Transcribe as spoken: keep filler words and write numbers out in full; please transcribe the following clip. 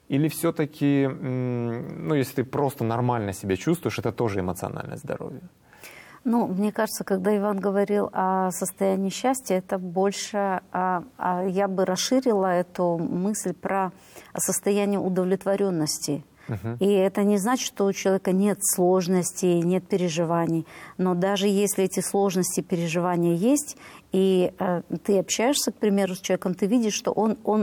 Или все-таки, ну, если ты просто нормально себя чувствуешь, это тоже эмоциональное здоровье? Ну, мне кажется, когда Иван говорил о состоянии счастья, это больше, а, а я бы расширила эту мысль про состояние удовлетворенности. Uh-huh. И это не значит, что у человека нет сложностей, нет переживаний. Но даже если эти сложности, переживания есть, и э, ты общаешься, к примеру, с человеком, ты видишь, что он, он